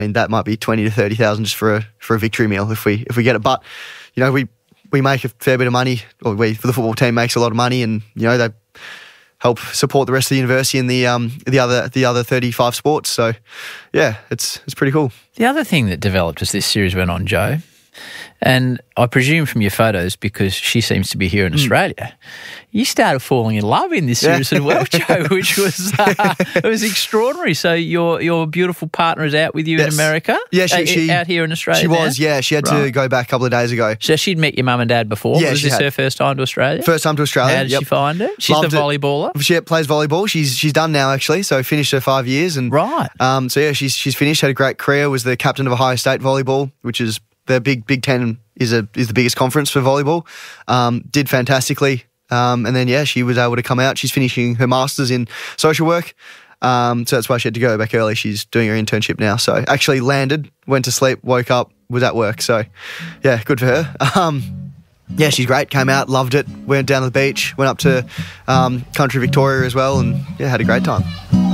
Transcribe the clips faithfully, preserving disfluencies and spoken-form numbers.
I mean, that might be twenty to thirty thousand just for a for a victory meal if we if we get it. But you know, we we make a fair bit of money, or we for the football team makes a lot of money, and you know they help support the rest of the university and the um the other the other thirty-five sports. So yeah, it's it's pretty cool. The other thing that developed as this series went on, Joe, and I presume from your photos, because she seems to be here in mm. Australia, you started falling in love in this series yeah. as well, Joe, which was uh, it was extraordinary. So your your beautiful partner is out with you yes. in America? Yeah, she, uh, she out here in Australia. She now? was, yeah. She had right. to go back a couple of days ago. So she'd met your mum and dad before. Yeah, was she this had. her first time to Australia? First time to Australia. How did yep. she find it? She's Loved the it. volleyballer. She plays volleyball. She's she's done now actually. So finished her five years and right. Um, so yeah, she's she's finished. Had a great career. Was the captain of Ohio State volleyball, which is the big Big Ten is a is the biggest conference for volleyball. Um, did fantastically. Um, and then, yeah, she was able to come out. She's finishing her master's in social work. Um, so that's why she had to go back early. She's doing her internship now. So actually landed, went to sleep, woke up, was at work. So, yeah, good for her. Um, yeah, she's great. Came out, loved it. Went down to the beach, went up to um, country Victoria as well, and, yeah, had a great time.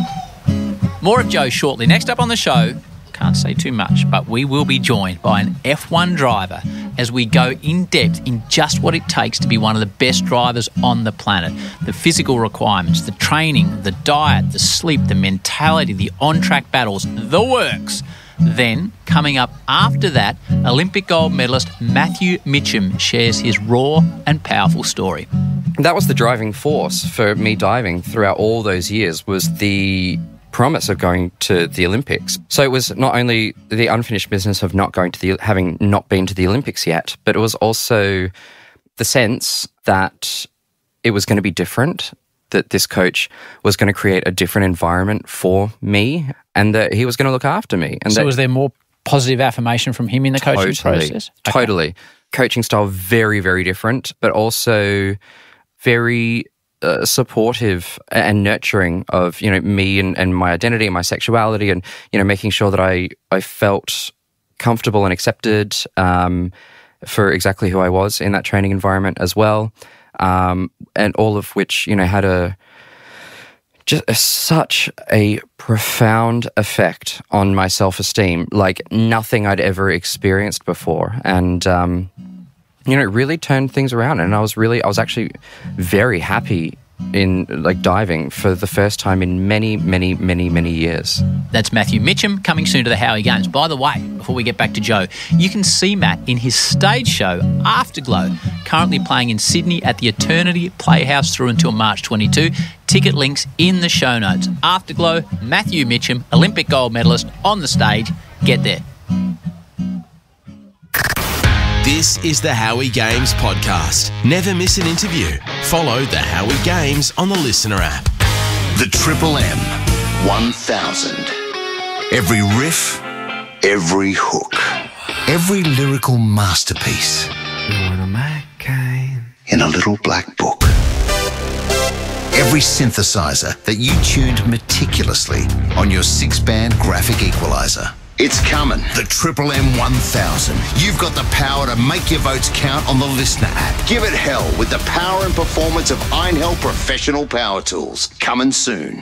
More of Joe shortly. Next up on the show, can't say too much, but we will be joined by an F one driver as we go in depth in just what it takes to be one of the best drivers on the planet. The physical requirements, the training, the diet, the sleep, the mentality, the on-track battles, the works. Then, coming up after that, Olympic gold medalist Matthew Mitcham shares his raw and powerful story. That was the driving force for me diving throughout all those years, was the promise of going to the Olympics. So it was not only the unfinished business of not going to the, having not been to the Olympics yet, but it was also the sense that it was going to be different, that this coach was going to create a different environment for me, and that he was going to look after me. And so that, was there more positive affirmation from him in the coaching totally, process? Totally. Okay. Coaching style, very, very different, but also very Uh, supportive and nurturing of, you know, me and, and my identity and my sexuality, and, you know, making sure that I, I felt comfortable and accepted um, for exactly who I was in that training environment as well. Um, and all of which, you know, had a just a, such a profound effect on my self-esteem, like nothing I'd ever experienced before. And, um, you know, it really turned things around, and I was really, I was actually very happy in like diving for the first time in many, many, many, many years. That's Matthew Mitcham, coming soon to the Howie Games. By the way, before we get back to Joe, you can see Matt in his stage show Afterglow, currently playing in Sydney at the Eternity Playhouse through until March twenty-second. Ticket links in the show notes. Afterglow, Matthew Mitcham, Olympic gold medalist on the stage. Get there. This is the Howie Games podcast. Never miss an interview. Follow the Howie Games on the Listener app. The Triple M one thousand. Every riff, every hook, every lyrical masterpiece in a little black book. Every synthesizer that you tuned meticulously on your six-band graphic equalizer. It's coming. The Triple M one thousand. You've got the power to make your votes count on the Listener app. Give it hell with the power and performance of Einhell Professional Power Tools. Coming soon.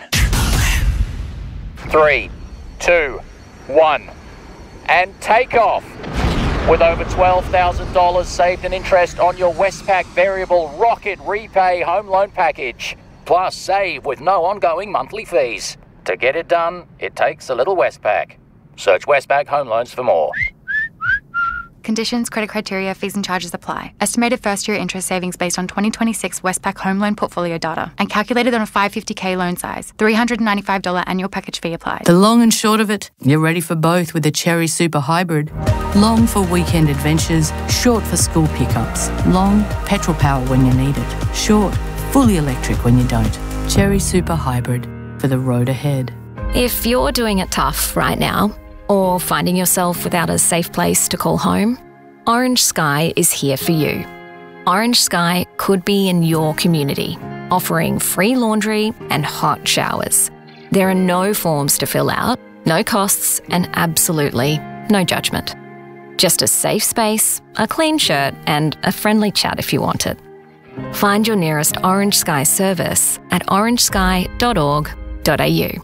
Three, two, one, and take off. With over twelve thousand dollars saved in interest on your Westpac Variable Rocket Repay Home Loan Package. Plus save with no ongoing monthly fees. To get it done, it takes a little Westpac. Search Westpac Home Loans for more. Conditions, credit criteria, fees and charges apply. Estimated first-year interest savings based on twenty twenty-six Westpac Home Loan portfolio data and calculated on a five hundred fifty thousand loan size. three hundred ninety-five dollars annual package fee applied. The long and short of it, you're ready for both with the Cherry Super Hybrid. Long for weekend adventures, short for school pickups. Long, petrol power when you need it. Short, fully electric when you don't. Cherry Super Hybrid, for the road ahead. If you're doing it tough right now, or finding yourself without a safe place to call home, Orange Sky is here for you. Orange Sky could be in your community, offering free laundry and hot showers. There are no forms to fill out, no costs, and absolutely no judgment. Just a safe space, a clean shirt, and a friendly chat if you want it. Find your nearest Orange Sky service at orange sky dot org dot a u.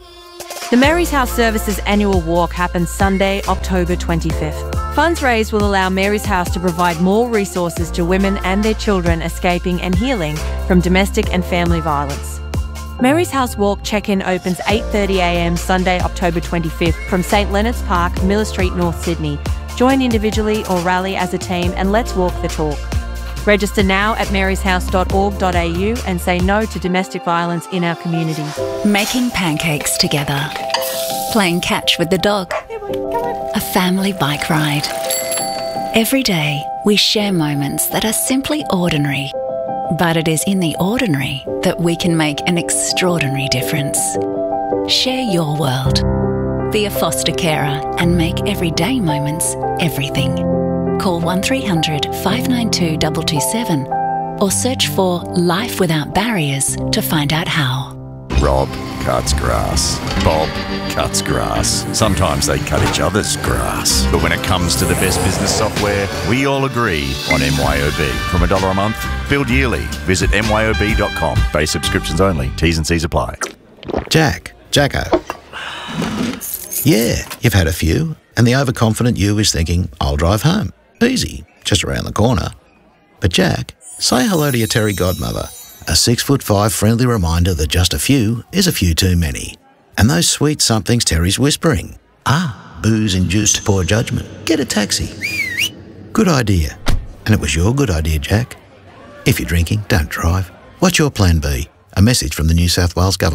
The Mary's House Services annual walk happens Sunday, October twenty-fifth. Funds raised will allow Mary's House to provide more resources to women and their children escaping and healing from domestic and family violence. Mary's House Walk check-in opens eight thirty a m Sunday, October twenty-fifth from St Leonard's Park, Miller Street, North Sydney. Join individually or rally as a team and let's walk the talk. Register now at marys house dot org dot a u and say no to domestic violence in our community. Making pancakes together. Playing catch with the dog. A family bike ride. Every day, we share moments that are simply ordinary. But it is in the ordinary that we can make an extraordinary difference. Share your world. Be a foster carer and make everyday moments everything. Call one three hundred, five nine two, two two seven or search for Life Without Barriers to find out how. Rob cuts grass. Bob cuts grass. Sometimes they cut each other's grass. But when it comes to the best business software, we all agree on M Y O B. From a dollar a month, billed yearly. Visit M Y O B dot com. Base subscriptions only. T's and C's apply. Jack. Jacko. Yeah, you've had a few, and the overconfident you is thinking, I'll drive home. Easy, just around the corner. But Jack, say hello to your Terry godmother. A six foot five friendly reminder that just a few is a few too many. And those sweet somethings Terry's whispering. Ah, booze-induced poor judgment. Get a taxi. Good idea. And it was your good idea, Jack. If you're drinking, don't drive. What's your plan B? A message from the New South Wales Government.